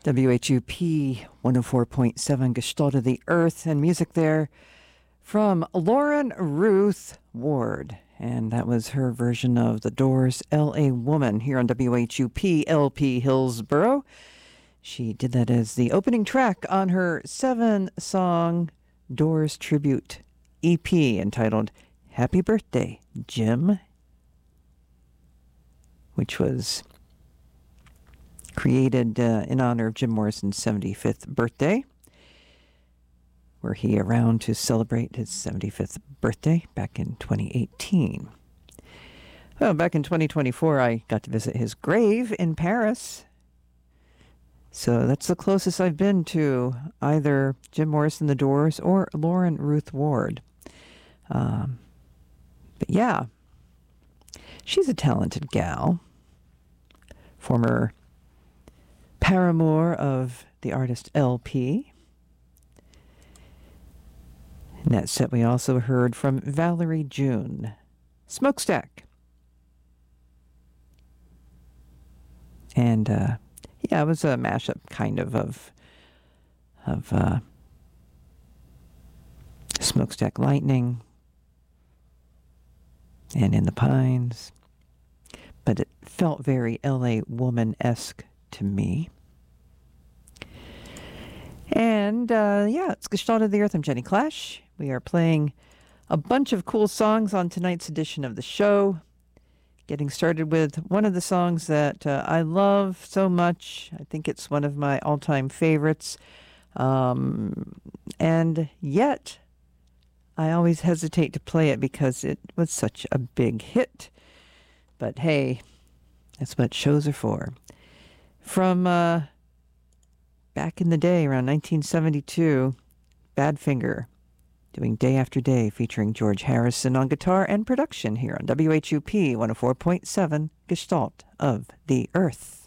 WHUP 104.7 Gestalt of the Earth, and music there from Lauren Ruth Ward. And that was her version of The Doors' L.A. Woman here on WHUP LP Hillsboro. She did that as the opening track on her 7-song Doors tribute EP entitled Happy Birthday, Jim, which was created in honor of Jim Morrison's 75th birthday. Were he around to celebrate his 75th birthday back in 2018? Well, back in 2024, I got to visit his grave in Paris. So that's the closest I've been to either Jim Morrison, The Doors, or Lauren Ruth Ward. But yeah, she's a talented gal. Former paramour of the artist LP. In that set, we also heard from Valerie June, Smokestack. And yeah, it was a mashup kind of Smokestack Lightning and In the Pines. But it felt very L.A. Woman-esque to me. And yeah, it's Gestalt of the Earth. I'm Jenny Clash. We are playing a bunch of cool songs on tonight's edition of the show. Getting started with one of the songs that I love so much. I think it's one of my all-time favorites. And yet, I always hesitate to play it because it was such a big hit. But hey, that's what shows are for. From back in the day, around 1972, Badfinger doing Day After Day, featuring George Harrison on guitar and production here on WHUP 104.7 Gestalt of the Earth.